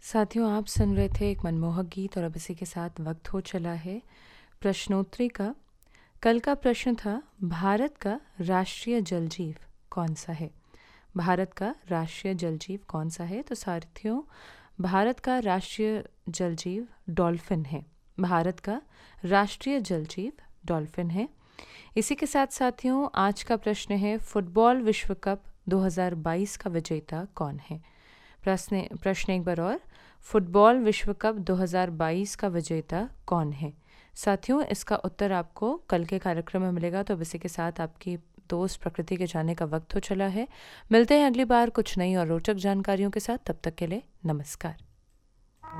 साथियों, आप सुन रहे थे एक मनमोहक गीत और अब इसी के साथ वक्त हो चला है प्रश्नोत्तरी का। कल का प्रश्न था, भारत का राष्ट्रीय जल जीव कौन सा है? भारत का राष्ट्रीय जल जीव कौन सा है? तो साथियों, भारत का राष्ट्रीय जल जीव डॉल्फिन है। भारत का राष्ट्रीय जल जीव डॉल्फिन है। इसी के साथ साथियों, आज का प्रश्न है, फुटबॉल विश्व कप 2022 का विजेता कौन है? प्रश्न एक बार और, फुटबॉल विश्व कप 2022 का विजेता कौन है? साथियों, इसका उत्तर आपको कल के कार्यक्रम में मिलेगा। तो अब इसी के साथ आपकी दोस्त प्रकृति के जाने का वक्त हो चला है। मिलते हैं अगली बार कुछ नई और रोचक जानकारियों के साथ। तब तक के लिए नमस्कार।